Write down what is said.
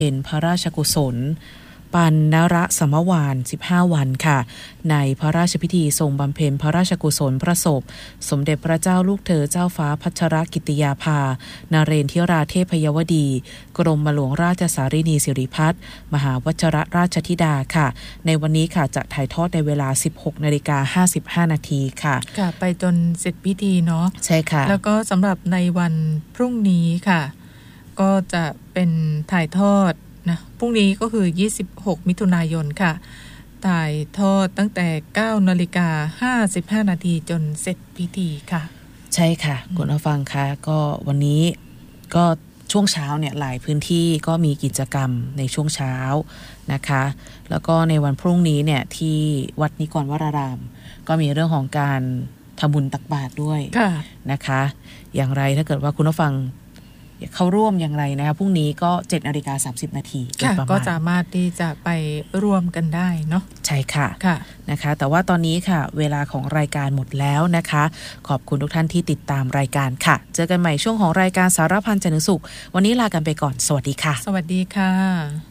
เป็นพระราชกุศลปัณณรสมวาน15วันค่ะในพระราชพิธีทรงบำเพ็ญพระราชกุศลพระศพสมเด็จพระเจ้าลูกเธอเจ้าฟ้าพัชรกิติยาภานเรนทิราเทพยวดีกรมหลวงราชสารินีสิริพัฒน์มหาวชิรราชธิดาค่ะในวันนี้ค่ะจะถ่ายทอดในเวลา 16:55 นาทีค่ะค่ะไปจนเสร็จพิธีเนาะใช่ค่ะแล้วก็สำหรับในวันพรุ่งนี้ค่ะก็จะเป็นถ่ายทอดนะพรุ่งนี้ก็คือ26มิถุนายนค่ะถ่ายทอดตั้งแต่ 9:55 นาทีจนเสร็จพิธีค่ะใช่ค่ะคุณผู้ฟังคะก็วันนี้ก็ช่วงเช้าเนี่ยหลายพื้นที่ก็มีกิจกรรมในช่วงเช้านะคะแล้วก็ในวันพรุ่งนี้เนี่ยที่วัดนิกรวรารามก็มีเรื่องของการทำบุญตักบาตรด้วยนะคะอย่างไรถ้าเกิดว่าคุณผู้ฟังเข้าร่วมอย่างไรนะคะพรุ่งนี้ก็ 7:30 นาทีก็สามารถที่จะไปร่วมกันได้เนาะใช่ค่ะนะคะแต่ว่าตอนนี้ค่ะเวลาของรายการหมดแล้วนะคะขอบคุณทุกท่านที่ติดตามรายการค่ะเจอกันใหม่ช่วงของรายการสารพันจันทร์สุขวันนี้ลากันไปก่อนสวัสดีค่ะสวัสดีค่ะ